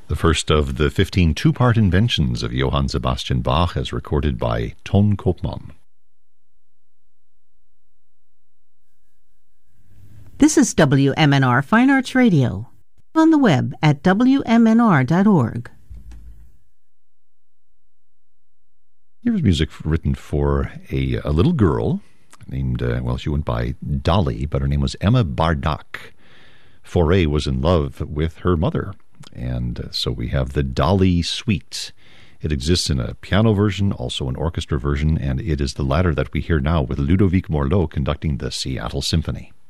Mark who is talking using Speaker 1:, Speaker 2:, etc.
Speaker 1: The first of the 15 two-part inventions of Johann Sebastian Bach as recorded by Ton Koopman.
Speaker 2: This is WMNR Fine Arts Radio. On the web at WMNR.org.
Speaker 1: Here's music written for a little girl named, she went by Dolly, but her name was Emma Bardak. Fauré was in love with her mother. And so we have the Dolly Suite. It exists in a piano version, also an orchestra version, and it is the latter that we hear now with Ludovic Morlot conducting the Seattle Symphony.